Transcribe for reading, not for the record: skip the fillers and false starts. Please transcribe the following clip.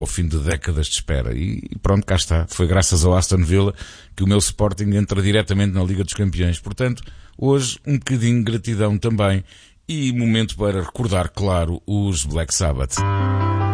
ao fim de décadas de espera. E pronto, cá está. Foi graças ao Aston Villa que o meu Sporting entra diretamente na Liga dos Campeões. Portanto, hoje um bocadinho de gratidão também e momento para recordar, claro, os Black Sabbath.